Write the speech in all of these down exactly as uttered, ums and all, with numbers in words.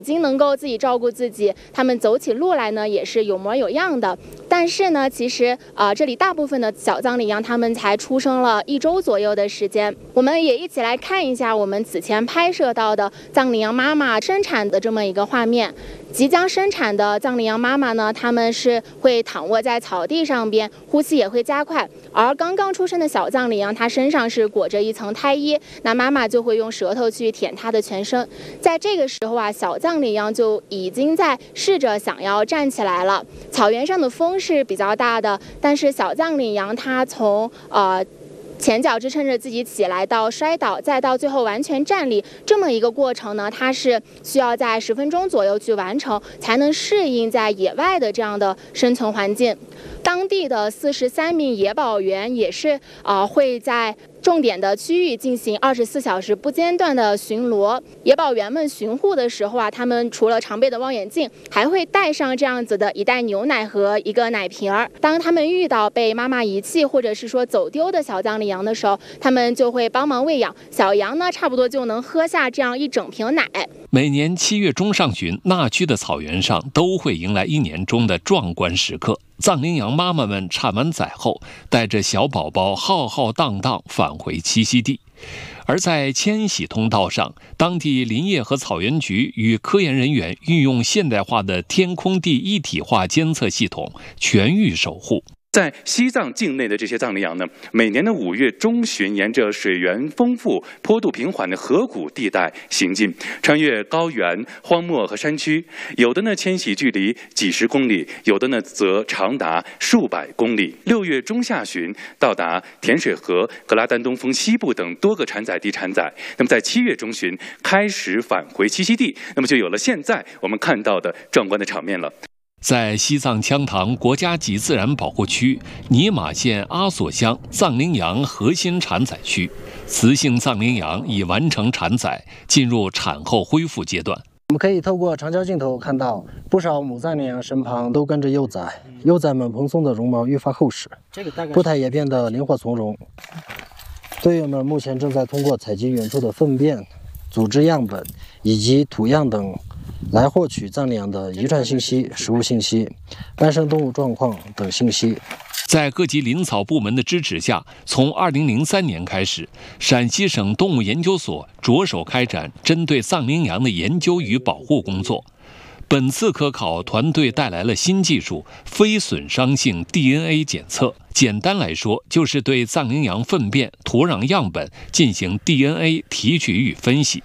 已经能够自己照顾自己，他们走起路来呢也是有模有样的。但是呢，其实啊、呃，这里大部分的小藏羚羊他们才出生了一周左右的时间。我们也一起来看一下我们此前拍摄到的藏羚羊妈妈生产的这么一个画面。即将生产的藏羚羊妈妈呢，他们是会躺卧在草地上边，呼吸也会加快。而刚刚出生的小藏羚羊，它身上是裹着一层胎衣，那妈妈就会用舌头去舔它的全身。在这个时候啊，小藏羚羊就已经在试着想要站起来了。草原上的风是比较大的，但是小藏羚羊它从呃。前脚支撑着自己起来，到摔倒，再到最后完全站立，这么一个过程呢，它是需要在十分钟左右去完成，才能适应在野外的这样的生存环境。当地的四十三名野保员也是啊、呃，会在重点的区域进行二十四小时不间断的巡逻。野保员们巡护的时候啊，他们除了常备的望远镜，还会带上这样子的一袋牛奶和一个奶瓶儿。当他们遇到被妈妈遗弃或者是说走丢的小藏羚羊的时候，他们就会帮忙喂养。小羊呢，差不多就能喝下这样一整瓶奶。 每年七月中上旬，那曲的草原上都会迎来一年中的壮观时刻。藏羚羊妈妈们产完崽后，带着小宝宝浩浩荡荡返回栖息地。而在迁徙通道上，当地林业和草原局与科研人员运用现代化的天空地一体化监测系统，全域守护。 在西藏境内的这些藏羚羊呢，每年的五月中旬，沿着水源丰富、坡度平缓的河谷地带行进，穿越高原、荒漠和山区。有的呢迁徙距离几十公里，有的呢则长达数百公里。六月中下旬到达甜水河、格拉丹东峰西部等多个产崽地产崽。那么在七月中旬开始返回栖息地，那么就有了现在我们看到的壮观的场面了。 在西藏羌塘国家级自然保护区尼玛县阿索乡藏羚羊核心产崽区，雌性藏羚羊已完成产崽，进入产后恢复阶段。 我们可以透过长焦镜头看到，不少母藏羚羊身旁都跟着幼崽，幼崽们蓬松的绒毛愈发厚实，步态也变得灵活从容。队友们目前正在通过采集远处的粪便、组织样本以及土样等来获取藏羚羊的遗传信息、食物信息、伴生动物状况等信息。 在各级林草部门的支持下，从二零零三年开始，陕西省动物研究所着手开展针对藏羚羊的研究与保护工作。本次科考团队带来了新技术——非损伤性 D N A 检测。简单来说，就是对藏羚羊粪便、土壤样本进行 D N A 提取与分析。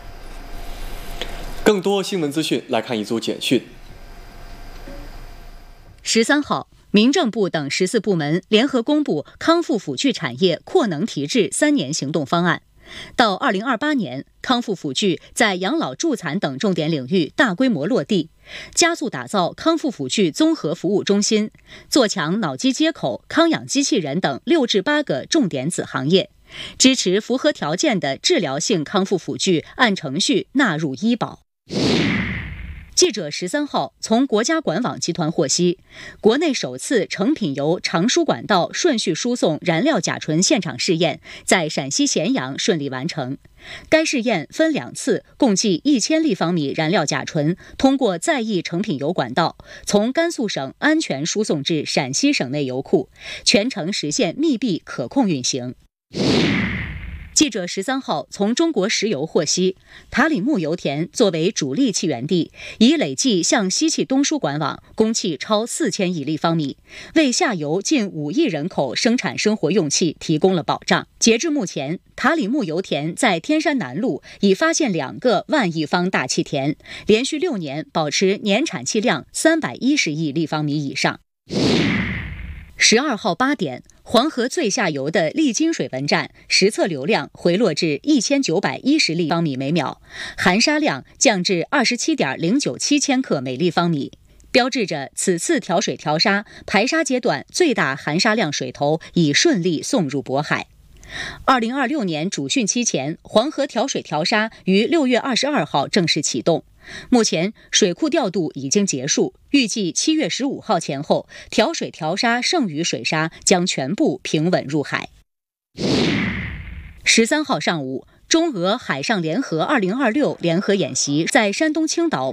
更多新闻资讯，来看一组简讯。 十三号，民政部等十四部门联合公布康复辅具产业扩能提质三年行动方案。到二零二八年，康复辅具在养老助残等重点领域大规模落地，加速打造康复辅具综合服务中心，做强脑机接口、康养机器人等六至八个重点子行业，支持符合条件的治疗性康复辅具按程序纳入医保。记者十三号从国家管网集团获悉，国内首次成品油长输管道顺序输送燃料甲醇现场试验在陕西咸阳顺利完成。该试验分两次，共计一千立方米燃料甲醇通过在役成品油管道从甘肃省安全输送至陕西省内油库，全程实现密闭可控运行。记者十三号从中国石油获悉，塔里木油田作为主力气源地，已累计向西气东输管网供气超四千亿立方米，为下游近五亿人口生产生活用气提供了保障。截至目前，塔里木油田在天山南麓已发现两个万亿方大气田，连续六年保持年产气量三百一十亿立方米以上。十二号八点，黄河最下游的丽金水文站实测流量回落至一千九百一十立方米每秒，含沙量降至二十七点零九七千克每立方米，标志着此次调水调沙排沙阶段最大含沙量水头已顺利送入渤海。二零二六年主汛期前，黄河调水调沙于六月二十二号正式启动。目前水库调度已经结束，预计七月十五号前后，调水调沙剩余水沙将全部平稳入海。十三号上午， 中俄海上联合二零二六联合演习在山东青岛